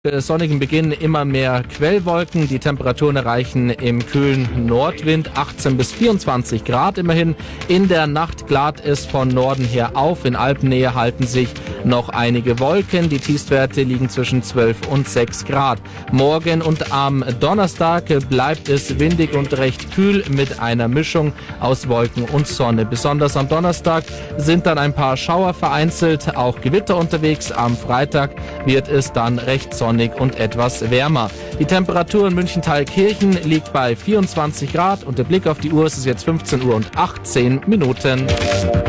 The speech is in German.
sonnigen Beginn immer mehr Quellwolken. Die Temperaturen erreichen im kühlen Nordwind 18 bis 24 Grad immerhin. In der Nacht klart es von Norden her auf. In Alpennähe halten sich noch einige Wolken. Die Tiefstwerte liegen zwischen 12 und 6 Grad. Morgen und am Donnerstag bleibt es windig und recht kühl mit einer Mischung aus Wolken und Sonne. Besonders am Donnerstag sind dann ein paar Schauer vereinzelt, auch Gewitter unterwegs. Am Freitag wird es dann recht sonnig und etwas wärmer. Die Temperatur in München-Thalkirchen liegt bei 24 Grad und der Blick auf die Uhr ist jetzt 15 Uhr und 18 Minuten.